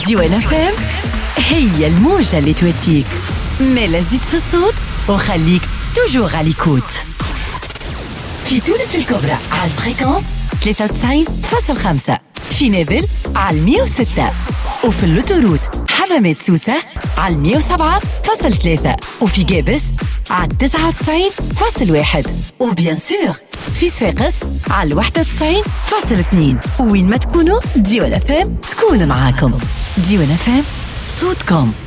ديوان فام هي الموجة اللي تواتيك، مالا زيد في الصوت وخليك توجور على ليكوت. في تونس الكبرى على الفريكونس 93.5، في نابل على 106، وفي اللوتوروت حمامات سوسة على 107.3، وفي جابس على 99.1، وبيان سور في صفاقس على 91.2. وين ما تكونوا ديوان فام تكون معاكم. ديوان فام صوتكم.